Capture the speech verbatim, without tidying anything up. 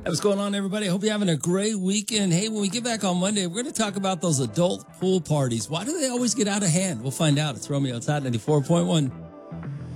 Hey, what's going on, everybody? I hope you're having a great weekend. Hey, when we get back on Monday, we're going to talk about those adult pool parties. Why do they always get out of hand? We'll find out. It's Romeo Todd, ninety-four point one.